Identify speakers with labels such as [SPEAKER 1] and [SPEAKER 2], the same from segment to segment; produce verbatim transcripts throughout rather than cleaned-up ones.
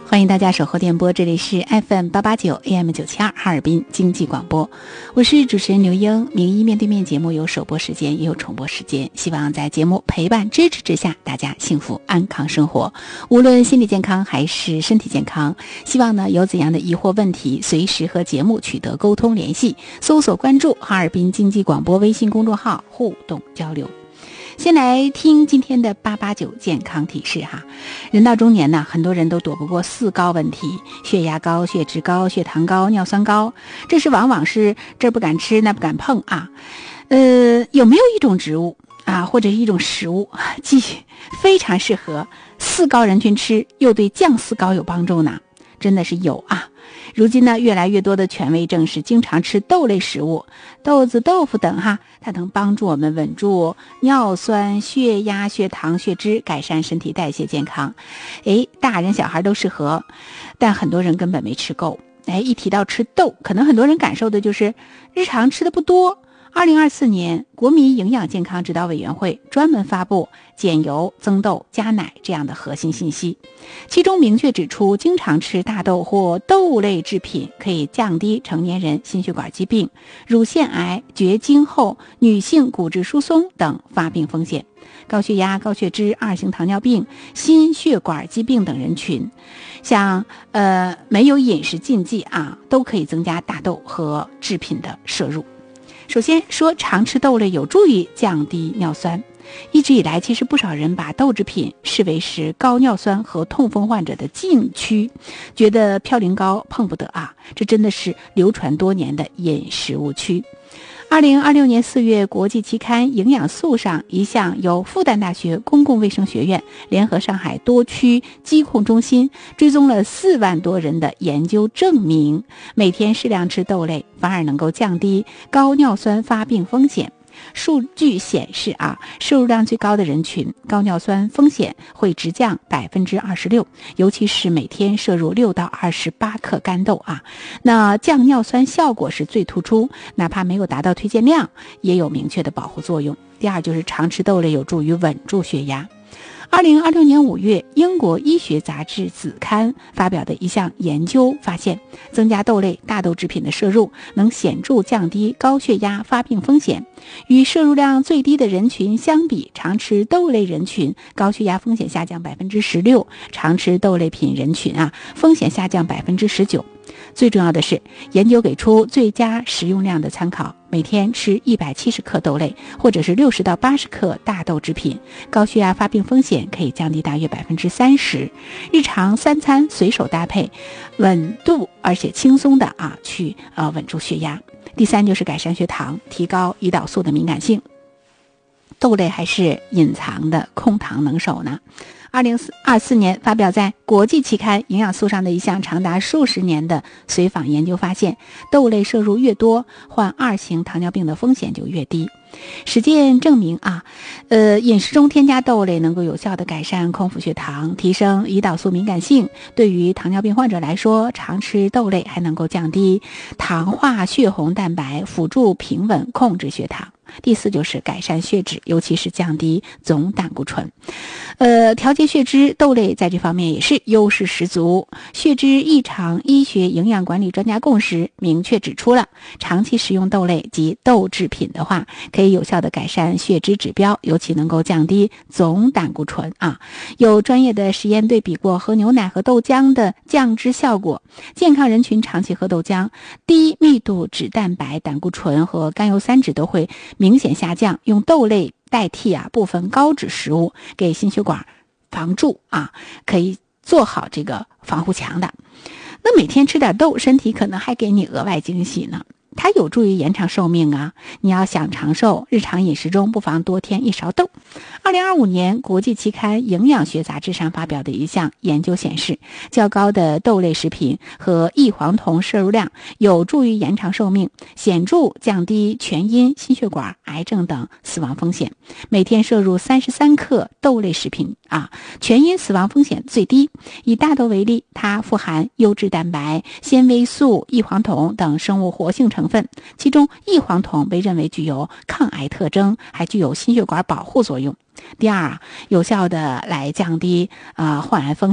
[SPEAKER 1] 欢迎大家守候电波，这里是 F M 八八九 A M 九七二哈尔滨经济广播，我是主持人刘英。名医面对面节目有首播时间也有重播时间，希望在节目陪伴支持之下，大家幸福安康生活，无论心理健康还是身体健康。希望呢有怎样的疑惑问题，随时和节目取得沟通联系，搜索关注哈尔滨经济广播微信公众号互动交流。先来听今天的八八九健康提示哈。人到中年呢，很多人都躲不过四高问题：血压高、血脂高、血糖高、尿酸高。这是往往是这儿不敢吃那不敢碰啊。呃，有没有一种植物啊，或者是一种食物，既非常适合四高人群吃，又对降四高有帮助呢？真的是有啊。如今呢，越来越多的权威证实，经常吃豆类食物，豆子、豆腐等哈，它能帮助我们稳住尿酸、血压、血糖、血脂，改善身体代谢健康。哎，大人小孩都适合，但很多人根本没吃够。哎，一提到吃豆，可能很多人感受的就是日常吃的不多。二零二四年，国民营养健康指导委员会专门发布减油、增豆、加奶这样的核心信息，其中明确指出，经常吃大豆或豆类制品可以降低成年人心血管疾病、乳腺癌、绝经后女性骨质疏松等发病风险。高血压、高血脂、二型糖尿病、心血管疾病等人群，像呃没有饮食禁忌啊，都可以增加大豆和制品的摄入。首先说，常吃豆类有助于降低尿酸。一直以来，其实不少人把豆制品视为是高尿酸和痛风患者的禁区，觉得嘌呤高碰不得啊，这真的是流传多年的饮食误区。二零二六年四月，国际期刊《营养素》上一项由复旦大学公共卫生学院联合上海多区疾控中心追踪了四万多人的研究证明，每天适量吃豆类反而能够降低高尿酸发病风险。数据显示啊，摄入量最高的人群，高尿酸风险会直降百分之二十六，尤其是每天摄入六到二十八克干豆啊，那降尿酸效果是最突出，哪怕没有达到推荐量，也有明确的保护作用。第二就是常吃豆类有助于稳住血压。二零二六年五月，英国医学杂志子刊发表的一项研究发现，增加豆类、大豆制品的摄入能显著降低高血压发病风险。与摄入量最低的人群相比，常吃豆类人群高血压风险下降百分之十六，常吃豆类品人群啊，风险下降百分之十九。最重要的是，研究给出最佳食用量的参考，每天吃一百七十克豆类，或者是六十到八十克大豆制品，高血压发病风险可以降低大约百分之三十。日常三餐随手搭配，稳度而且轻松的啊去呃稳住血压。第三就是改善血糖，提高胰岛素的敏感性。豆类还是隐藏的控糖能手呢。二零二四年发表在国际期刊《营养素》上的一项长达数十年的随访研究发现，豆类摄入越多，患二型糖尿病的风险就越低。实践证明啊，呃，饮食中添加豆类能够有效的改善空腹血糖，提升胰岛素敏感性。对于糖尿病患者来说，常吃豆类还能够降低糖化血红蛋白，辅助平稳控制血糖。第四就是改善血脂，尤其是降低总胆固醇。呃，调节血脂，豆类在这方面也是优势十足。血脂异常医学营养管理专家共识明确指出了，长期食用豆类及豆制品的话，可以有效的改善血脂指标，尤其能够降低总胆固醇啊。有专业的实验对比过喝牛奶和豆浆的降脂效果，健康人群长期喝豆浆，低密度脂蛋白、胆固醇和甘油三酯都会明显下降。用豆类代替啊部分高脂食物，给心血管防蛀啊，可以做好这个防护墙的。那每天吃点豆，身体可能还给你额外惊喜呢。它有助于延长寿命啊！你要想长寿，日常饮食中不妨多添一勺豆。二零二五年，国际期刊《营养学杂志》上发表的一项研究显示，较高的豆类食品和异黄酮摄入量有助于延长寿命，显著降低全因心血管癌症等死亡风险。每天摄入三十三克豆类食品啊，全因死亡风险最低。以大豆为例，它富含优质蛋白、纤维素、异黄酮等生物活性成分，其中异黄酮被认为具有抗癌特征，还具有心血管保护作用。第二啊，有效的来降低啊、呃、患癌风险。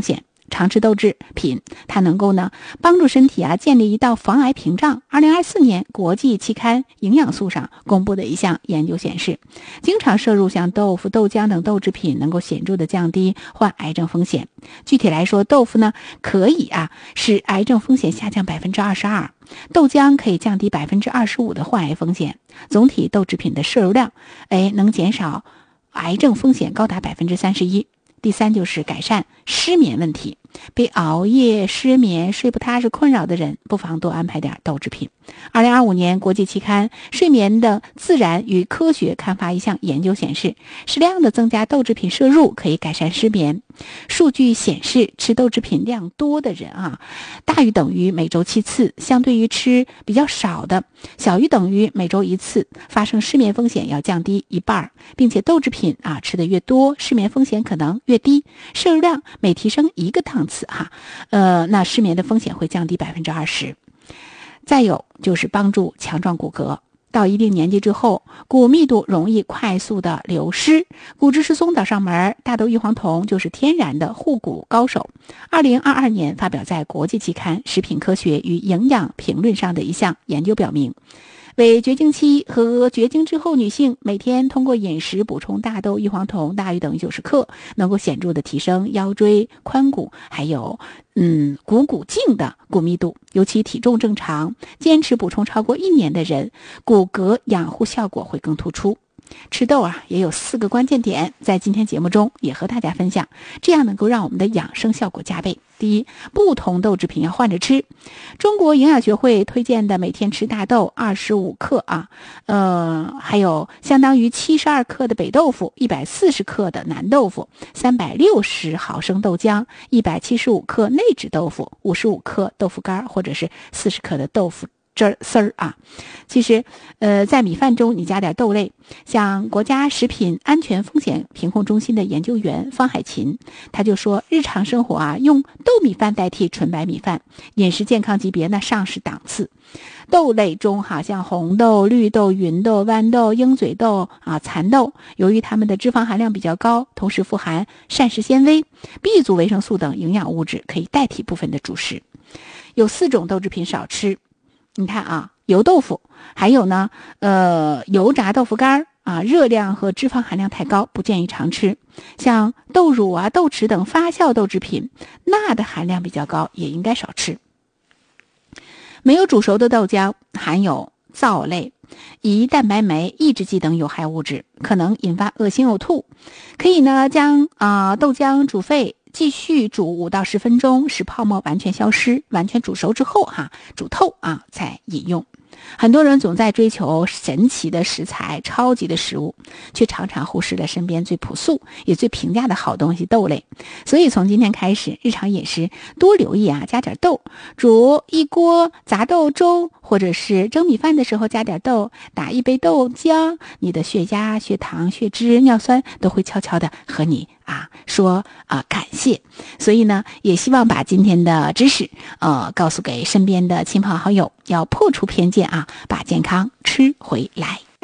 [SPEAKER 1] 常吃豆制品，它能够呢帮助身体啊建立一道防癌屏障。二零二四年国际期刊营养素上公布的一项研究显示，经常摄入像豆腐、豆浆等豆制品能够显著的降低患癌症风险。具体来说，豆腐呢可以啊使癌症风险下降百分之二十二，豆浆可以降低百分之二十五的患癌风险。总体豆制品的摄入量，哎，能减少癌症风险高达百分之三十一。第三就是改善失眠问题，被熬夜、失眠、睡不踏实困扰的人，不妨多安排点豆制品。二零二五年国际期刊《睡眠的自然与科学》刊发一项研究显示，适量的增加豆制品摄入可以改善失眠。数据显示，吃豆制品量多的人啊，大于等于每周七次，相对于吃比较少的，小于等于每周一次，发生失眠风险要降低一半，并且豆制品啊吃的越多，失眠风险可能越低。摄入量每提升一个档次哈，呃，那失眠的风险会降低百分之二十。再有就是帮助强壮骨骼。到一定年纪之后，骨密度容易快速的流失，骨质疏松找上门，大豆异黄酮就是天然的护骨高手。二零二二年发表在国际期刊《食品科学与营养评论》上的一项研究表明，为绝经期和绝经之后女性每天通过饮食补充大豆异黄酮大于等于九十克，能够显著的提升腰椎、髋骨还有嗯股骨颈的骨密度。尤其体重正常，坚持补充超过一年的人，骨骼养护效果会更突出。吃豆啊也有四个关键点，在今天节目中也和大家分享，这样能够让我们的养生效果加倍。第一，不同豆制品要换着吃。中国营养学会推荐的每天吃大豆二十五克啊，呃，还有相当于七十二克的北豆腐，一百四十克的南豆腐，三百六十毫升豆浆，一百七十五克内酯豆腐，五十五克豆腐干或者是四十克的豆腐汁儿丝儿啊。其实呃，在米饭中你加点豆类，像国家食品安全风险评控中心的研究员方海琴他就说，日常生活啊用豆米饭代替纯白米饭，饮食健康级别呢上是档次。豆类中哈，像红豆、绿豆、芸豆、豌豆、鹰嘴豆啊、蚕豆，由于它们的脂肪含量比较高，同时富含膳食纤维、B 族维生素等营养物质，可以代替部分的主食。有四种豆制品少吃，你看啊，油豆腐，还有呢，呃，油炸豆腐干啊，热量和脂肪含量太高，不建议常吃。像豆乳啊、豆豉等发酵豆制品，钠的含量比较高，也应该少吃。没有煮熟的豆浆含有皂类、胰蛋白酶抑制剂等有害物质，可能引发恶心呕吐。可以呢将啊、呃、豆浆煮沸，继续煮五到十分钟，使泡沫完全消失，完全煮熟之后哈，煮透啊再饮用。很多人总在追求神奇的食材、超级的食物，却常常忽视了身边最朴素也最平价的好东西豆类。所以从今天开始，日常饮食多留意啊，加点豆，煮一锅杂豆粥，或者是蒸米饭的时候加点豆，打一杯豆浆，你的血压、血糖、血脂、尿酸都会悄悄的和你啊说啊感谢。所以呢，也希望把今天的知识呃告诉给身边的亲朋好友，要破除偏见啊，把健康吃回来。